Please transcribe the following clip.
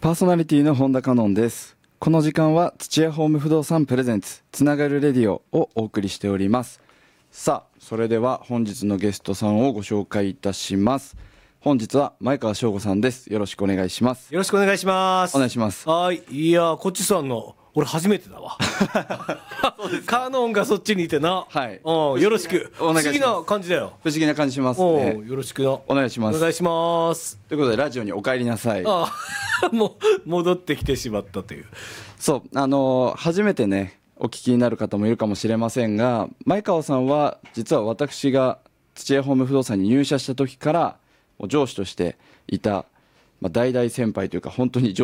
パーソナリティの本田香音です。この時間は土屋ホーム不動産プレゼンツつながるレディオをお送りしております。さあ、それでは本日のゲストさんをご紹介いたします。本日は前川翔吾さんです。よろしくお願いします。 よろしくお願いします。 お願いします。 はい。いや、こっちさんの俺初めてだわ。カノンがそっちにいてな。 はい。 よろしく。 お願いします。 不思議な感じだよ。 不思議な感じしますね。 よろしくな。 お願いします。 お願いします。 ということでラジオにお帰りなさい。 もう戻ってきてしまったという。 そう、初めてねお聞きになる方もいるかもしれませんが、前川さんは実は私が土屋ホーム不動産に入社した時から上司としていた、大々先輩というか本当に上